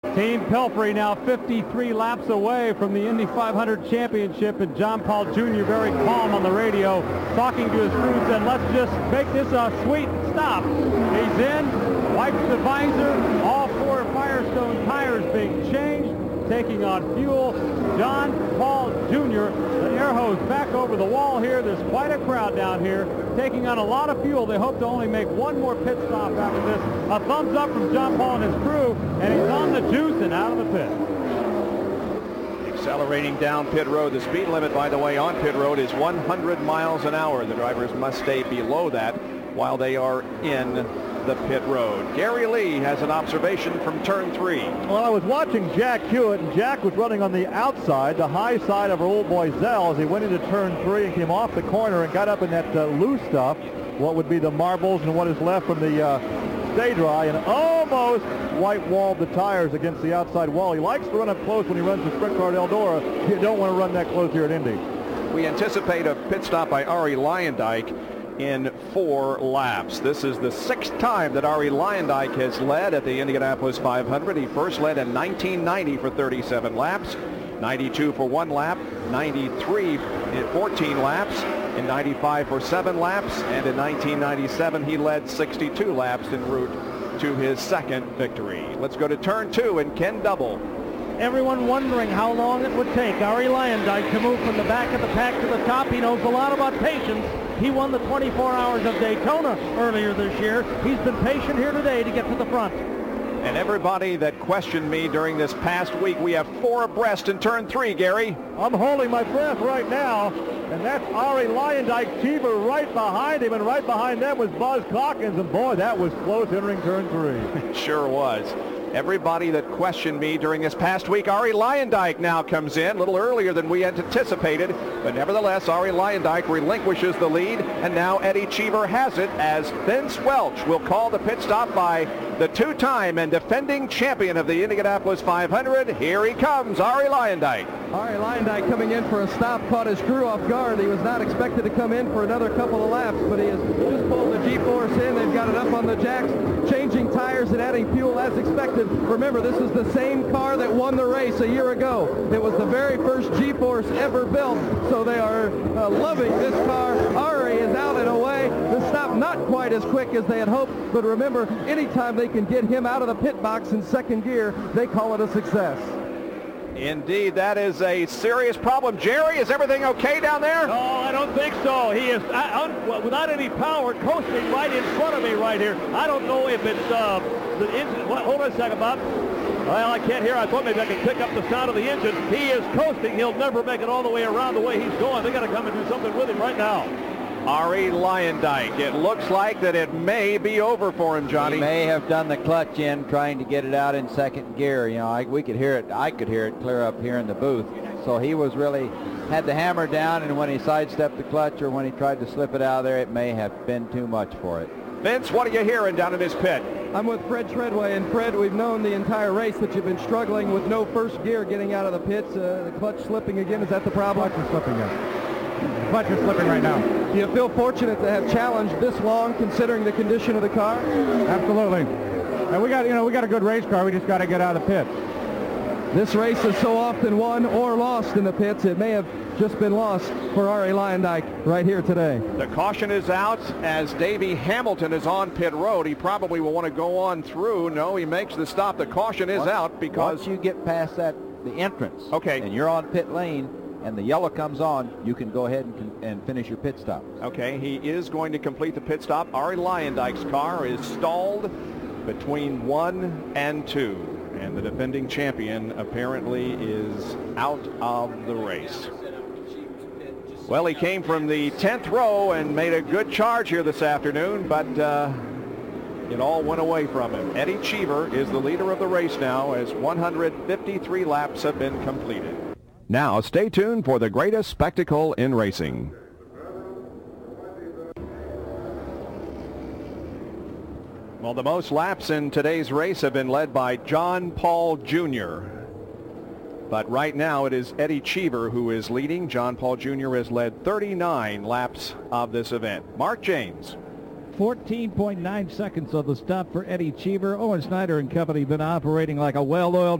Team Pelfrey now 53 laps away from the Indy 500 championship, and John Paul Jr. very calm on the radio, talking to his crew, said, let's just make this a sweet stop. He's in, wipes the visor, all 4 Firestone tires being changed, taking on fuel. John Paul Jr., the air hose back over the wall here. There's quite a crowd down here, taking on a lot of fuel. They hope to only make one more pit stop after this. A thumbs up from John Paul and his crew, and he's on the juice and out of the pit. Accelerating down pit road. The speed limit, by the way, on pit road is 100 miles an hour. The drivers must stay below that while they are in the pit road. Gary Lee has an observation from turn 3. Well, I was watching Jack Hewitt, and Jack was running on the outside, the high side of our old boy Zell, as he went into turn 3 and came off the corner and got up in that loose stuff, what would be the marbles and what is left from the stay dry, and almost white-walled the tires against the outside wall. He likes to run up close when he runs the Sprint Car at Eldora. You don't want to run that close here at Indy. We anticipate a pit stop by Arie Luyendyk in 4 laps. This is the 6th time that Arie Luyendyk has led at the Indianapolis 500. He first led in 1990 for 37 laps, 92 for 1 lap, 93 in 14 laps, in 95 for 7 laps, and in 1997 he led 62 laps en route to his 2nd victory. Let's go to turn 2 and Ken Double. Everyone wondering how long it would take Arie Luyendyk to move from the back of the pack to the top. He knows a lot about patience. He won the 24 Hours of Daytona earlier this year. He's been patient here today to get to the front. And everybody that questioned me during this past week, we have 4 abreast in turn 3, Gary. I'm holding my breath right now, and that's Arie Luyendyk. Cheever right behind him, and right behind them was Buzz Calkins, and boy, that was close entering turn 3. Sure was. Everybody that questioned me during this past week, Arie Luyendyk now comes in a little earlier than we had anticipated, but nevertheless, Arie Luyendyk relinquishes the lead, and now Eddie Cheever has it as Vince Welch will call the pit stop by the 2-time and defending champion of the Indianapolis 500. Here he comes, Arie Luyendyk. Arie Luyendyk coming in for a stop, caught his crew off guard. He was not expected to come in for another couple of laps, but he has just pulled the G-force in. They've got it up on the jacks, changing tires and adding fuel as expected. Remember, this is the same car that won the race a year ago. It was the very first G-force ever built, so they are loving this car. Arie is out and away. The stop not quite as quick as they had hoped, but remember, anytime they can get him out of the pit box in 2nd gear, they call it a success. Indeed, that is a serious problem. Jerry, is everything okay down there? No, I don't think so. He is without any power, coasting right in front of me right here. I don't know if it's the engine. Hold on a second, Bob. Well, I can't hear. I thought maybe I could pick up the sound of the engine. He is coasting. He'll never make it all the way around the way he's going. They got to come and do something with him right now. Arie Luyendyk. It looks like that it may be over for him, Johnny. He may have done the clutch in, trying to get it out in 2nd gear. You know, we could hear it. I could hear it clear up here in the booth. So he was really had the hammer down, and when he sidestepped the clutch or when he tried to slip it out of there, it may have been too much for it. Vince, what are you hearing down in this pit? I'm with Fred Treadway, and Fred, we've known the entire race that you've been struggling with no 1st gear getting out of the pits. The clutch slipping again, is that the problem? Clutch is slipping, yes. Clutch is slipping right now. Do you feel fortunate to have challenged this long, considering the condition of the car? Absolutely. And we got a good race car. We just got to get out of the pits. This race is so often won or lost in the pits. It may have just been lost for Arie Luyendyk right here today. The caution is out as Davey Hamilton is on pit road. He probably will want to go on through. No, he makes the stop. The caution is out because once you get past the entrance, okay, and you're on pit lane, and the yellow comes on, you can go ahead and finish your pit stop. Okay, he is going to complete the pit stop. Arie Luyendyk's car is stalled between 1 and 2. And the defending champion apparently is out of the race. Well, he came from the 10th row and made a good charge here this afternoon, but it all went away from him. Eddie Cheever is the leader of the race now as 153 laps have been completed. Now, stay tuned for the greatest spectacle in racing. Well, the most laps in today's race have been led by John Paul Jr. But right now it is Eddie Cheever who is leading. John Paul Jr. has led 39 laps of this event. Mark James. 14.9 seconds on the stop for Eddie Cheever. Owen Snyder and company been operating like a well-oiled